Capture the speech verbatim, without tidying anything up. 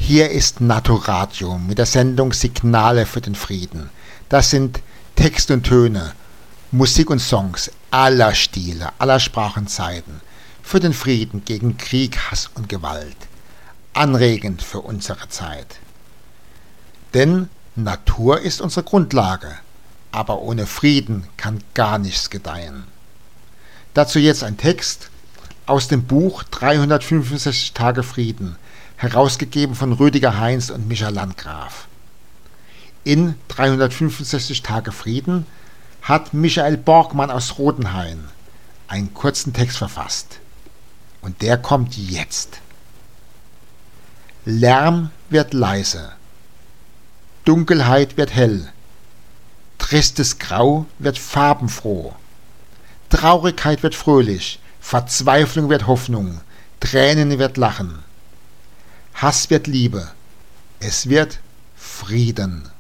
Hier ist Naturadio mit der Sendung Signale für den Frieden. Das sind Text und Töne, Musik und Songs aller Stile, aller Sprachenzeiten für den Frieden gegen Krieg, Hass und Gewalt. Anregend für unsere Zeit. Denn Natur ist unsere Grundlage, aber ohne Frieden kann gar nichts gedeihen. Dazu jetzt ein Text aus dem Buch dreihundertfünfundsechzig Tage Frieden, herausgegeben von Rüdiger Heinz und Micha Landgraf. In dreihundertfünfundsechzig Tage Frieden hat Michael Borgmann aus Rodenhain einen kurzen Text verfasst. Und der kommt jetzt. Lärm wird leise, Dunkelheit wird hell, tristes Grau wird farbenfroh, Traurigkeit wird fröhlich, Verzweiflung wird Hoffnung, Tränen wird Lachen, Hass wird Liebe, es wird Frieden.